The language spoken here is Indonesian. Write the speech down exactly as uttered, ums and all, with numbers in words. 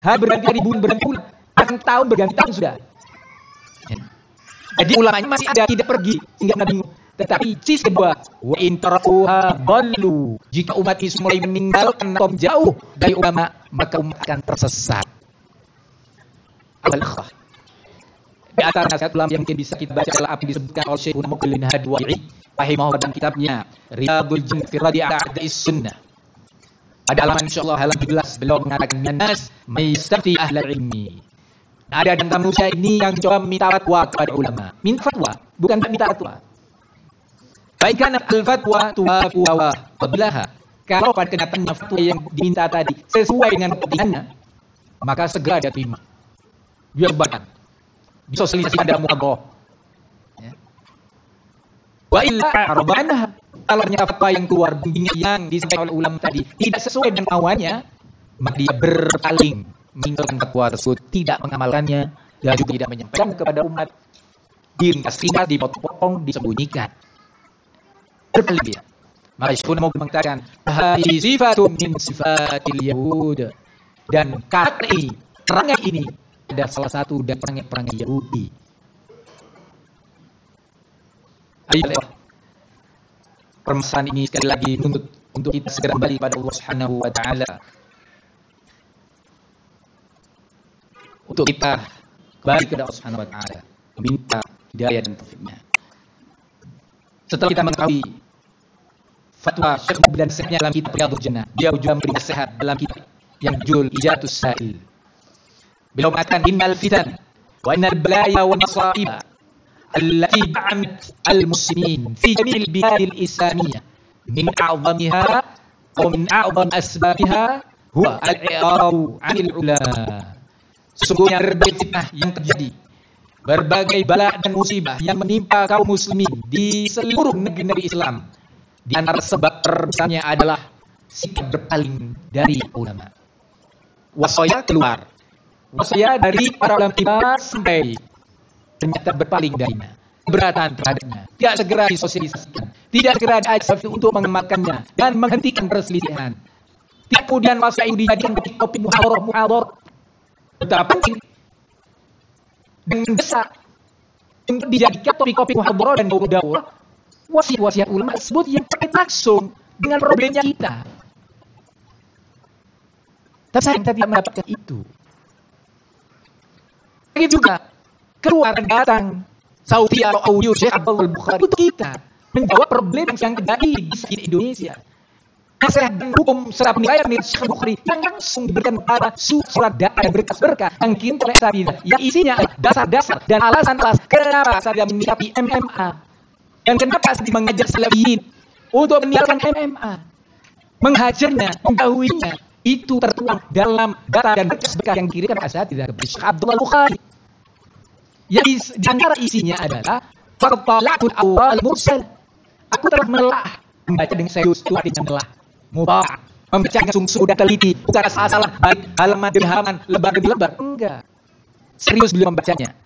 Hari berganti bulan berganti bulan, bahkan tahun berganti tahun sudah. Jadi ulamanya masih ada, tidak pergi sehingga Nabi bingung. Tetapi sisi kedua, wa in tarakuha dhallu. Jika umat Islam mulai meninggalkan atau jauh dari ulama, maka umat akan tersesat. Al-Akhwah. Di antara nasihat ulama yang mungkin bisa kita baca adalah apa yang disebutkan oleh Syekh Muqbil bin Hadi Wa'i rahimahullah dalam kitabnya Riyadul Jannah fi Radi' A'da'is Sunnah. Pada halaman insyaallah halaman tujuh belas beliau mengatakan nas maistafti ahlul ilmi. Ada di antara manusia ini yang coba meminta fatwa kepada ulama. Minta fatwa, bukan minta fatwa. Baikkan al-fatwa tuwafu wa qablaha. Kalau pada kenyataannya fatwa yang diminta tadi sesuai dengan kepentingannya, maka segera dia terima. Biar bahkan disosialisasi pada muhabah. Ya. Wa illa arbanaha. Kalau ternyata fatwa yang keluar bunyinya yang disampaikan oleh ulama tadi tidak sesuai dengan mauannya, maka dia berpaling, meninggalkan fatwa tersebut, tidak mengamalkannya, dan juga tidak menyampaikan kepada umat. Diringkas-ringkas, dipotong-potong, disembunyikan. Berpaling dia. Maka Syekh mau mengatakan, hadhihi sifatun min sifatil yahud. Dan kata ini, perangai ini ada salah satu dari perangai-perangai Yahudi. Ayo, permasalahan ini sekali lagi menuntut untuk kita segera kembali pada Allah Subhanahu wa taala. Untuk kita kembali kepada Allah Subhanahu wa taala, meminta hidayah dan taufiknya. Setelah kita mengetahui fatwa Syekh Muqbil dan Syekhnya dalam kitab Riyadhul Jannah, dia juga memberi nasihat dalam kitab yang judul Ijatus Sa'il. Beliau mengatakan innal fitan wa innal balaya wa masaiba allati ba'amat al-muslimin fi jami'il biladil islamiyah min a'zamiha wa min a'zam asbabiha huwa al-i'radu 'anil ulama. Sesungguhnya berbagai fitnah yang terjadi, berbagai bala dan musibah yang menimpa kaum muslimin di seluruh negeri-negeri Islam, di antara sebab terbesarnya adalah sikap berpaling dari ulama. Wasaya keluar, wasaya dari para ulama kita sampai ternyata berpaling darinya, keberatan terhadapnya, tidak segera disosialisasikan, tidak segera diajak untuk mengamalkannya dan menghentikan perselisihan. Tidak kemudian wasaya itu dijadikan topik muhadharah muhadharah. Betapa penting dengan besar untuk dijadikan topik-topik muhadharah dan dakwah wasiat-wasiat ulama tersebut yang terkait langsung dengan problemnya kita. Tapi sayang kita tidak mendapatkan itu. Begitu juga keluar dan datang Saudi atau audio Syekh Abdul Bukhari untuk kita menjawab problem yang terjadi di Indonesia. Nasihat dan hukum serta penilaian dari Syekh Bukhari yang langsung diberikan kepada surat data yang berkas-berkas yang kirim oleh Sabilah, yang isinya dasar-dasar dan alasan-alasan kenapa saya menyikapi M M A dan kenapa saya mengajar Salafiyin untuk meninggalkan M M A, menghajarnya, menjauhinya. Itu tertuang dalam data dan berkas-berkas yang dikirimkan oleh Sabilah kepada Syekh Abdul Bukhari. Yang di antara isinya adalah Fatalatul awal mursal. Aku telah menelah, membaca dengan serius, itu artinya menelah. Mubah, membaca dengan sungguh dan teliti, bukan asal-asalan, baik halaman demi halaman, lebar demi lebar. Enggak. Serius beliau membacanya.